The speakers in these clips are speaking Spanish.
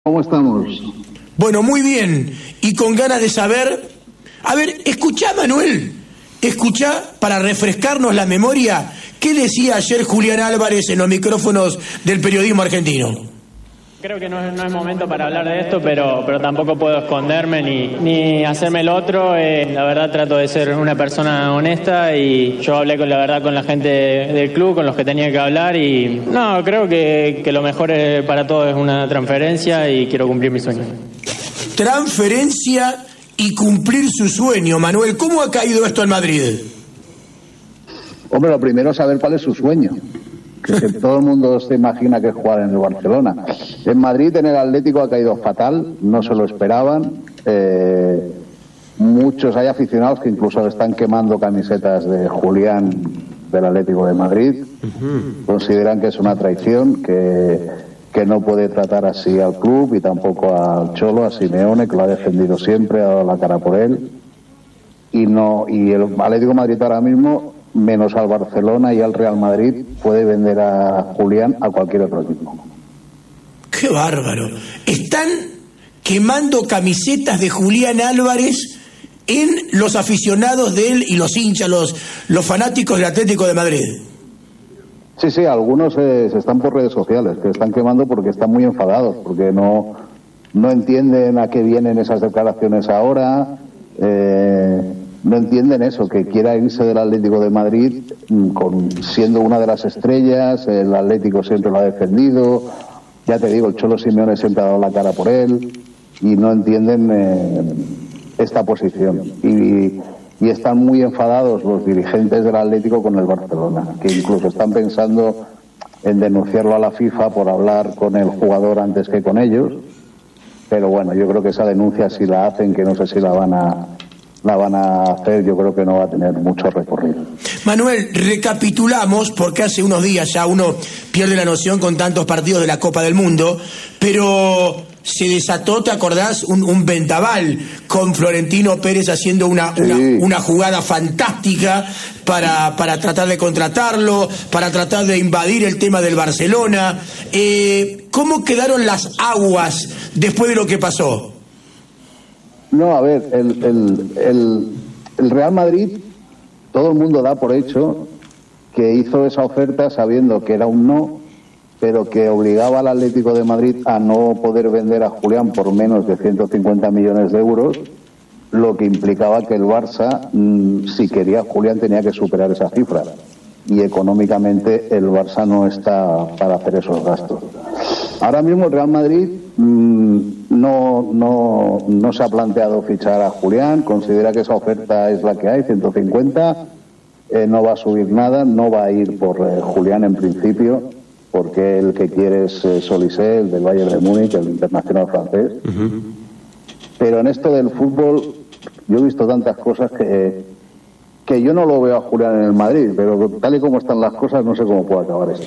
¿Cómo estamos? Bueno, muy bien. Y con ganas de saber... A ver, escuchá, Manuel. Escuchá, para refrescarnos la memoria, ¿qué decía ayer Julián Álvarez en los micrófonos del periodismo argentino? Creo que no es momento para hablar de esto, pero tampoco puedo esconderme ni hacerme el otro. La verdad trato de ser una persona honesta y yo hablé con la gente del club, con los que tenía que hablar y no, creo que lo mejor para todos es una transferencia y quiero cumplir mi sueño. Transferencia y cumplir su sueño. Manuel, ¿cómo ha caído esto en Madrid? Hombre, lo primero es saber cuál es su sueño. Que todo el mundo se imagina que es jugar en el Barcelona. En Madrid, en el Atlético ha caído fatal, no se lo esperaban. Hay aficionados que incluso están quemando camisetas de Julián del Atlético de Madrid. Consideran que es una traición, que no puede tratar así al club y tampoco al Cholo, a Simeone, que lo ha defendido siempre, ha dado la cara por él. Y el Atlético de Madrid ahora mismo, menos al Barcelona y al Real Madrid, puede vender a Julián a cualquier otro equipo. ¡Qué bárbaro! Están quemando camisetas de Julián Álvarez en los aficionados de él y los hinchas, los fanáticos del Atlético de Madrid. Sí, algunos se están por redes sociales, que están quemando porque están muy enfadados, porque no entienden a qué vienen esas declaraciones ahora. No entienden eso, que quiera irse del Atlético de Madrid siendo una de las estrellas. El Atlético siempre lo ha defendido, ya te digo, el Cholo Simeone siempre ha dado la cara por él y no entienden esta posición y están muy enfadados los dirigentes del Atlético con el Barcelona, que incluso están pensando en denunciarlo a la FIFA por hablar con el jugador antes que con ellos, pero bueno, yo creo que esa denuncia, si la hacen, que no sé si la van a hacer, yo creo que no va a tener mucho recorrido. Manuel, recapitulamos, porque hace unos días ya uno pierde la noción con tantos partidos de la Copa del Mundo, pero se desató, ¿te acordás? Un vendaval con Florentino Pérez haciendo una jugada fantástica para tratar de contratarlo, para tratar de invadir el tema del Barcelona. ¿Cómo quedaron las aguas después de lo que pasó? No, a ver, el Real Madrid, todo el mundo da por hecho que hizo esa oferta sabiendo que era un no, pero que obligaba al Atlético de Madrid a no poder vender a Julián por menos de 150 millones de euros, lo que implicaba que el Barça, si quería a Julián, tenía que superar esa cifra. Y económicamente el Barça no está para hacer esos gastos. Ahora mismo el Real Madrid no se ha planteado fichar a Julián, considera que esa oferta es la que hay, 150, no va a subir nada, no va a ir por Julián en principio, porque el que quiere es Solissé, el del Bayern de Múnich, el internacional francés. Pero en esto del fútbol yo he visto tantas cosas que yo no lo veo a Julián en el Madrid, pero tal y como están las cosas no sé cómo puede acabar esto.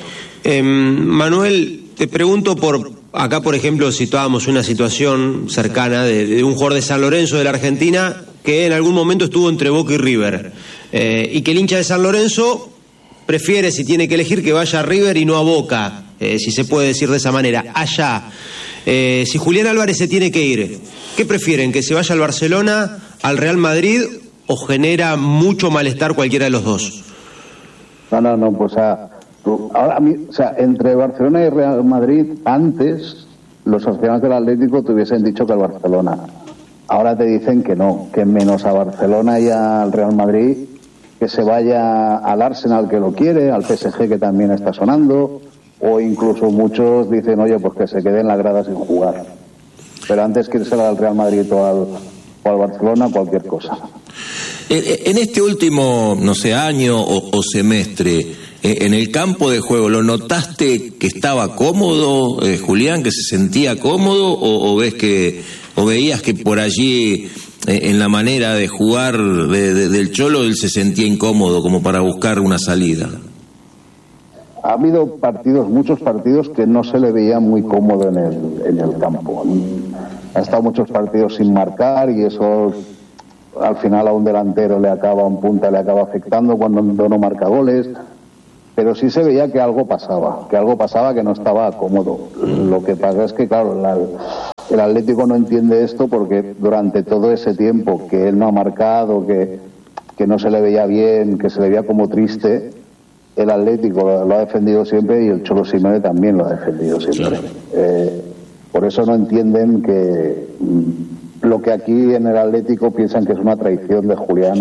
Manuel, te pregunto acá, por ejemplo, situábamos una situación cercana de un jugador de San Lorenzo de la Argentina que en algún momento estuvo entre Boca y River, y que el hincha de San Lorenzo prefiere, si tiene que elegir, que vaya a River y no a Boca, si se puede decir de esa manera. Allá, si Julián Álvarez se tiene que ir, ¿qué prefieren? ¿Que se vaya al Barcelona, al Real Madrid, o genera mucho malestar cualquiera de los dos? No, pues ahora, entre Barcelona y Real Madrid, antes los aficionados del Atlético te hubiesen dicho que al Barcelona. Ahora te dicen que no, que menos a Barcelona y al Real Madrid, que se vaya al Arsenal, que lo quiere, al PSG, que también está sonando, o incluso muchos dicen, oye, pues que se quede en la grada sin jugar. Pero antes que irse al Real Madrid o al Barcelona, cualquier cosa. En este último, año o semestre, en el campo de juego, ¿lo notaste que estaba cómodo, Julián, que se sentía cómodo, o veías que por allí, en la manera de jugar del Cholo, él se sentía incómodo como para buscar una salida? Ha habido muchos partidos que no se le veía muy cómodo en el campo. Ha estado muchos partidos sin marcar y eso al final a un delantero a un punta le acaba afectando cuando no marca goles. Pero sí se veía que algo pasaba, que no estaba cómodo. Lo que pasa es que, claro, el Atlético no entiende esto porque durante todo ese tiempo que él no ha marcado, que no se le veía bien, que se le veía como triste, el Atlético lo ha defendido siempre y el Cholo Simeone también lo ha defendido siempre. Por eso no entienden que lo que aquí en el Atlético piensan que es una traición de Julián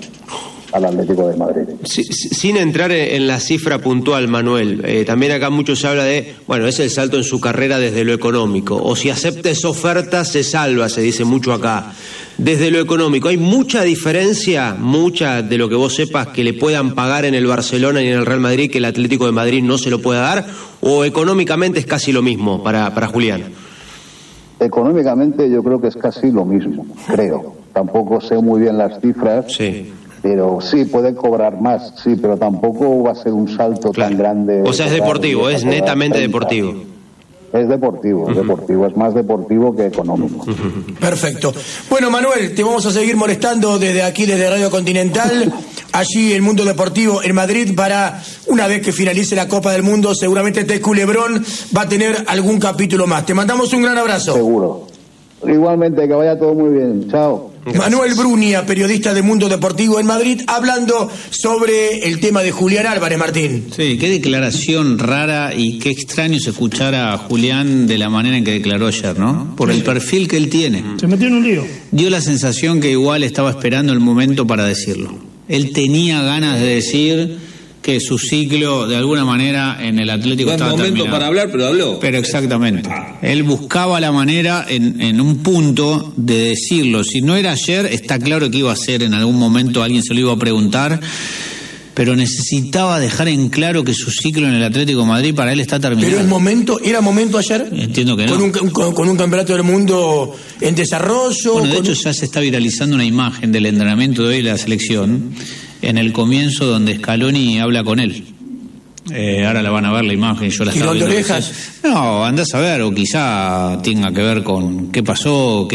al Atlético de Madrid. Sí, sin entrar en la cifra puntual, Manuel, también acá mucho se habla de, bueno, es el salto en su carrera desde lo económico, o si acepta esa oferta se salva, se dice mucho acá. Desde lo económico, ¿hay mucha diferencia, mucha de lo que vos sepas que le puedan pagar en el Barcelona y en el Real Madrid que el Atlético de Madrid no se lo pueda dar, o económicamente es casi lo mismo para Julián? Económicamente yo creo que es casi lo mismo, creo. Tampoco sé muy bien las cifras. Sí. Pero sí, pueden cobrar más, sí, pero tampoco va a ser un salto tan grande. O sea, es deportivo, es netamente deportivo. Es deportivo, es más deportivo que económico. Perfecto. Bueno, Manuel, te vamos a seguir molestando desde aquí, desde Radio Continental, allí el Mundo Deportivo en Madrid, para una vez que finalice la Copa del Mundo, seguramente este Culebrón va a tener algún capítulo más. Te mandamos un gran abrazo. Seguro. Igualmente, que vaya todo muy bien. Chao. Manuel Brunia, periodista de Mundo Deportivo en Madrid, hablando sobre el tema de Julián Álvarez, Martín. Sí, qué declaración rara y qué extraño es escuchar a Julián de la manera en que declaró ayer, ¿no? Por el perfil que él tiene. Se metió en un lío. Dio la sensación que igual estaba esperando el momento para decirlo. Él tenía ganas de decir que su ciclo, de alguna manera, en el Atlético estaba terminado. No es momento para hablar, pero habló. Pero exactamente. Él buscaba la manera, en un punto, de decirlo. Si no era ayer, está claro que iba a ser en algún momento, alguien se lo iba a preguntar, pero necesitaba dejar en claro que su ciclo en el Atlético de Madrid para él está terminado. ¿Pero era momento ayer? Entiendo que no. Con un campeonato del mundo en desarrollo. Bueno, de hecho ya se está viralizando una imagen del entrenamiento de hoy de la selección, en el comienzo donde Scaloni habla con él. Ahora la van a ver la imagen, yo la estaba viendo. ¿Orejas? No, andás a ver, o quizá tenga que ver con qué pasó,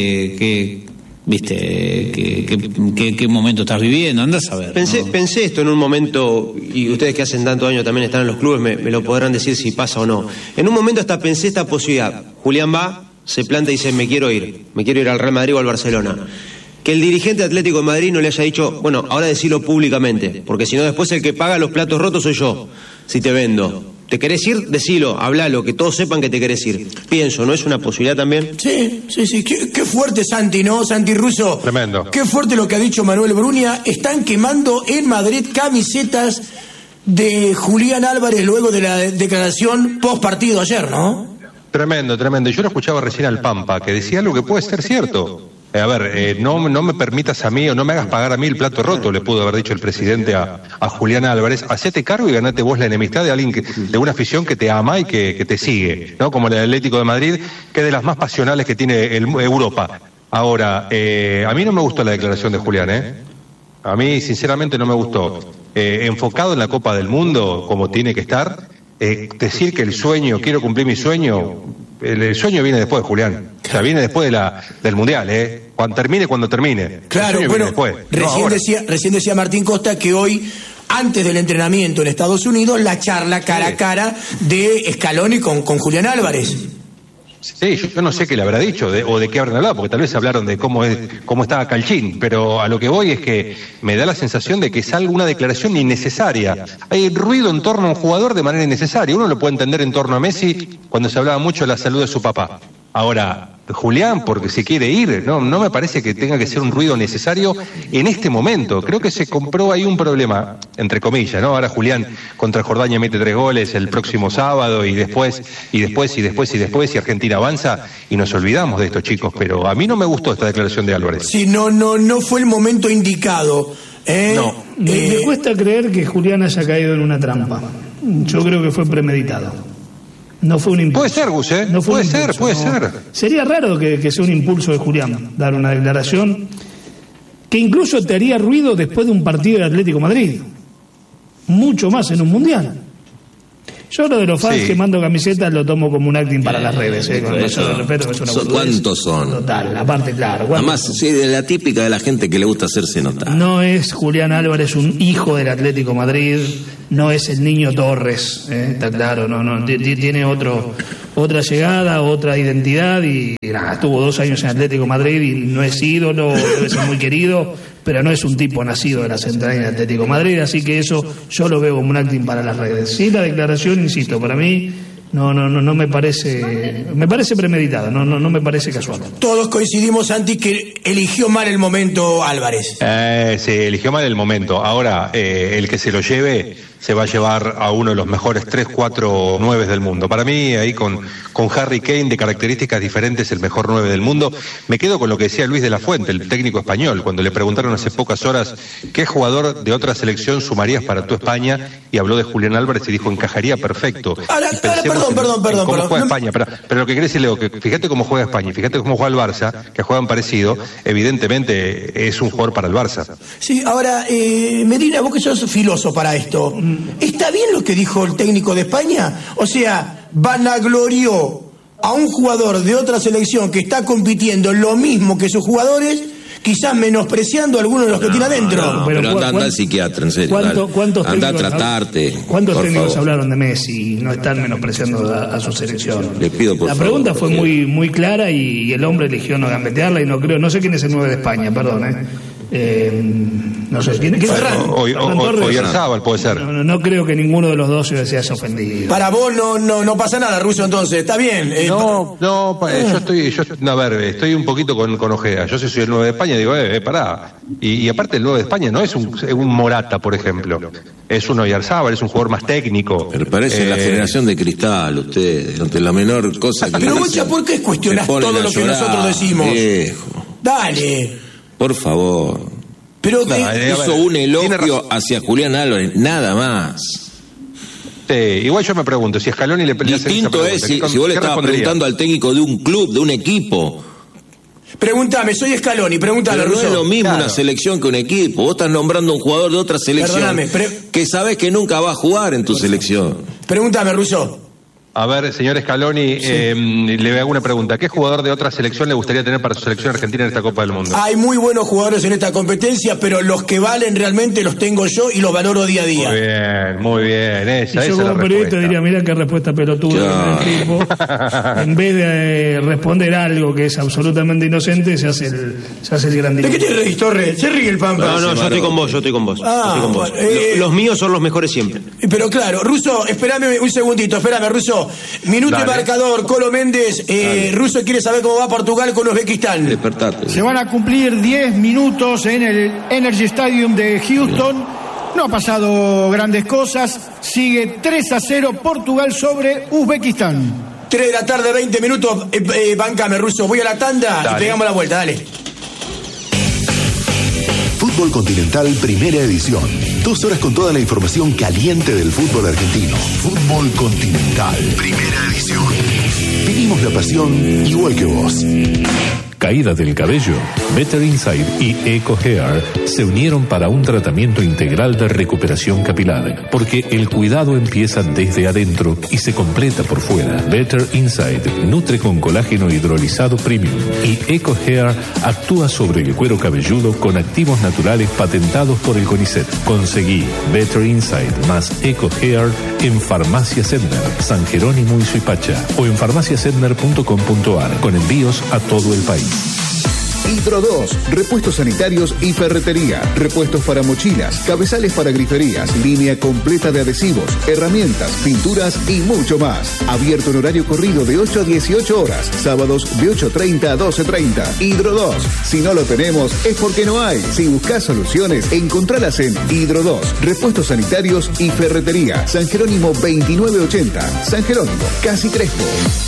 qué momento estás viviendo, andás a ver. Pensé esto en un momento, y ustedes que hacen tantos años también están en los clubes, me lo podrán decir si pasa o no. En un momento hasta pensé esta posibilidad. Julián va, se planta y dice, me quiero ir al Real Madrid o al Barcelona. Que el dirigente Atlético de Madrid no le haya dicho, bueno, ahora decilo públicamente, porque si no después el que paga los platos rotos soy yo, si te vendo. ¿Te querés ir? Decilo, hablalo, que todos sepan que te querés ir. Pienso, ¿no es una posibilidad también? Sí. Qué fuerte, Santi, ¿no? Santi Russo. Tremendo. Qué fuerte lo que ha dicho Manuel Brunia. Están quemando en Madrid camisetas de Julián Álvarez luego de la declaración post partido ayer, ¿no? Tremendo. Yo lo escuchaba recién al Pampa, que decía algo que puede ser cierto. No me permitas a mí o no me hagas pagar a mí el plato roto, le pudo haber dicho el presidente a Julián Álvarez. Hacete cargo y ganate vos la enemistad de alguien de una afición que te ama y que te sigue, ¿no? Como el Atlético de Madrid, que es de las más pasionales que tiene Europa. Ahora, a mí no me gustó la declaración de Julián, A mí, sinceramente, no me gustó. Enfocado en la Copa del Mundo, como tiene que estar, decir que quiero cumplir mi sueño. El sueño viene después, Julián. O sea, viene después del Mundial, cuando termine. Claro, bueno, recién decía Martín Costa que hoy, antes del entrenamiento en Estados Unidos, la charla cara a cara de Scaloni con Julián Álvarez. Sí, yo no sé qué le habrá dicho o de qué habrán hablado, porque tal vez hablaron de cómo estaba Calchín, pero a lo que voy es que me da la sensación de que es alguna declaración innecesaria. Hay ruido en torno a un jugador de manera innecesaria. Uno lo puede entender en torno a Messi cuando se hablaba mucho de la salud de su papá. Ahora, Julián, porque se quiere ir, no me parece que tenga que ser un ruido necesario en este momento. Creo que se compró ahí un problema, entre comillas, ¿no? Ahora Julián contra Jordania mete 3 goles el próximo sábado y después y Argentina avanza y nos olvidamos de estos chicos, pero a mí no me gustó esta declaración de Álvarez. Sí, no fue el momento indicado. No. Me cuesta creer que Julián haya caído en una trampa. Yo creo que fue premeditado. No fue un impulso. Puede ser, Gus, No fue puede ser. Sería raro que sea un impulso de Julián dar una declaración que incluso te haría ruido después de un partido de Atlético Madrid. Mucho más en un mundial. Yo lo de los fans que mando camisetas lo tomo como un acting para las redes. Con eso respeto, es una ¿Cuántos son? Total, aparte, claro. Además, sí, de la típica de la gente que le gusta hacerse notar. No es Julián Álvarez un hijo del Atlético Madrid, no es el niño Torres, está claro, no tiene otro otra llegada, otra identidad y nada, estuvo 2 años en Atlético de Madrid y no es ídolo, debe ser muy querido, pero no es un tipo nacido de la central de Atlético de Madrid, así que eso yo lo veo como un acting para las redes. Sí, la declaración, insisto, para mí no me parece premeditada, no me parece casual. Todos coincidimos, Santi, que eligió mal el momento Álvarez. Sí, eligió mal el momento. Ahora, el que se lo lleve se va a llevar a uno de los mejores 3, 4, 9 del mundo. Para mí, ahí con Harry Kane, de características diferentes, el mejor 9 del mundo. Me quedo con lo que decía Luis de la Fuente, el técnico español, cuando le preguntaron hace pocas horas qué jugador de otra selección sumarías para tu España, y habló de Julián Álvarez y dijo, encajaría perfecto. Ahora, perdón. ¿Cómo juega España? Pero lo que quiere decir, Leo, que fíjate cómo juega España, fíjate cómo juega el Barça, que juegan parecido, evidentemente es un jugador para el Barça. Sí, ahora, Medina, vos que sos filoso para esto, ¿está bien lo que dijo el técnico de España? O sea, vanaglorió a un jugador de otra selección que está compitiendo lo mismo que sus jugadores, quizás menospreciando a algunos de los que tiene adentro. Pero anda al psiquiatra, en serio. Anda a tratarte. ¿Cuántos técnicos hablaron de Messi y no están menospreciando a su selección? Le pido por favor. La pregunta fue muy clara y el hombre eligió no gambetearla y no sé quién es el 9 de España, perdón, no sé, ¿quién es Ferran? Oyarzábal puede ser. No creo que ninguno de los dos se haya ofendido. Para vos no pasa nada, Russo, entonces, está bien. Estoy un poquito con Ojeda. Yo soy el 9 de España, digo, pará. Y aparte el 9 de España no es un Morata, por ejemplo. Es un Oyarzábal, es un jugador más técnico. Pero parece la generación de cristal, ustedes, ante la menor cosa que... Pero Bocha, ¿por qué cuestionás todo lo que nosotros decimos? Viejo. Dale. Por favor. Pero hizo un elogio hacia Julián Álvarez, nada más. Igual yo me pregunto, si Scaloni le distinto es si vos le estabas preguntando al técnico de un club, de un equipo. Pregúntame, soy Scaloni, pregúntale, Pero no Russo. es lo mismo una selección que un equipo. Vos estás nombrando a un jugador de otra selección que sabés que nunca va a jugar en tu selección. Pregúntame, Russo. A ver, señor Scaloni, le hago una pregunta. ¿Qué jugador de otra selección le gustaría tener para su selección argentina en esta Copa del Mundo? Hay muy buenos jugadores en esta competencia, pero los que valen realmente los tengo yo y los valoro día a día. Muy bien. Esa yo como periodista diría, mira qué respuesta pelotuda del tipo. En vez de responder algo que es absolutamente inocente, se hace el gran ¿De qué te reís, Torres? Se ríe el Pampa. No, yo estoy con vos. Los míos son los mejores siempre. Pero claro, Russo, espérame un segundito, Russo. Minuto y marcador, Colo Méndez. Russo quiere saber cómo va Portugal con Uzbekistán. Despertate. Se van a cumplir 10 minutos en el Energy Stadium de Houston. No ha pasado grandes cosas. Sigue 3-0 Portugal sobre Uzbekistán. 3 de la tarde, 20 minutos. Bancame, Russo. Voy a la tanda y pegamos la vuelta. Dale. Fútbol Continental, primera edición. 2 horas con toda la información caliente del fútbol argentino. Fútbol Continental, primera edición. Vivimos la pasión igual que vos. Caída del cabello, Better Inside y Eco Hair se unieron para un tratamiento integral de recuperación capilar, porque el cuidado empieza desde adentro y se completa por fuera. Better Inside nutre con colágeno hidrolizado premium y Eco Hair actúa sobre el cuero cabelludo con activos naturales patentados por el CONICET. Conseguí Better Inside más Eco Hair en Farmacia Sedner, San Jerónimo y Suipacha, o en farmaciasedner.com.ar con envíos a todo el país. Hidro 2, repuestos sanitarios y ferretería, repuestos para mochilas, cabezales para griferías, línea completa de adhesivos, herramientas, pinturas y mucho más. Abierto en horario corrido de 8 a 18 horas, sábados de 8:30 a 12:30. Hidro 2, si no lo tenemos es porque no hay. Si buscas soluciones, encontralas en Hidro 2, repuestos sanitarios y ferretería, San Jerónimo 2980, San Jerónimo, casi Crespo.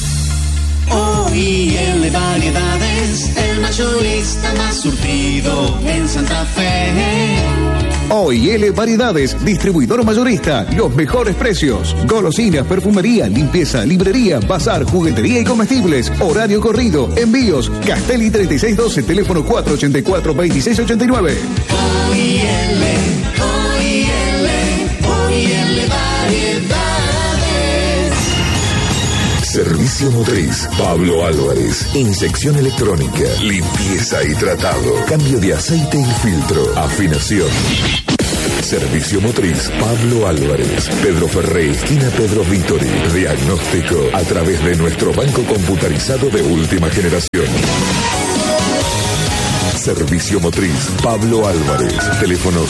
OIL Variedades, el mayorista más surtido en Santa Fe. OIL Variedades, distribuidor mayorista, los mejores precios. Golosinas, perfumería, limpieza, librería, bazar, juguetería y comestibles. Horario corrido, envíos. Castelli 3612, teléfono 484-2689. OIL Variedades. Servicio motriz, Pablo Álvarez. Inyección electrónica, limpieza y tratado. Cambio de aceite y filtro. Afinación. Servicio motriz Pablo Álvarez, Pedro Ferré, esquina Pedro Vítori. Diagnóstico a través de nuestro banco computarizado de última generación. Servicio motriz Pablo Álvarez, teléfono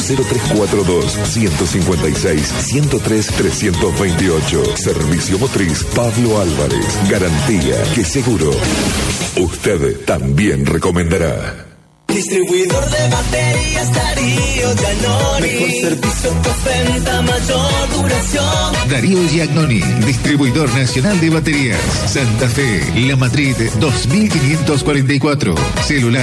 0342-156-103-328. Servicio motriz Pablo Álvarez, garantía que seguro usted también recomendará. Distribuidor de baterías Darío Giannoni. Mejor servicio, postventa, mayor duración. Darío Giannoni, distribuidor nacional de baterías. Santa Fe, La Madrid 2544. Celular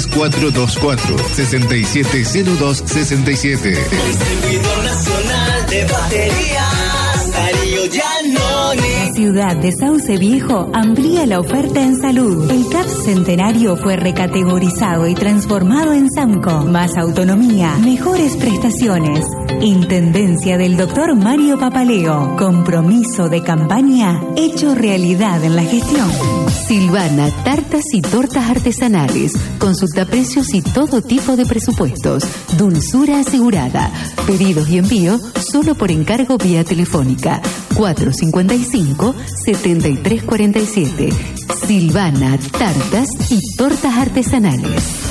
3424-670267. Distribuidor nacional de baterías Darío Giannoni. La ciudad de Sauce Viejo amplía la oferta en salud. El CAP Centenario fue recategorizado y transformado en SAMCO. Más autonomía, mejores prestaciones. Intendencia del Dr. Mario Papaleo. Compromiso de campaña hecho realidad en la gestión. Silvana, tartas y tortas artesanales. Consulta precios y todo tipo de presupuestos. Dulzura asegurada. Pedidos y envío solo por encargo vía telefónica. 455-7347. Silvana, tartas y tortas artesanales.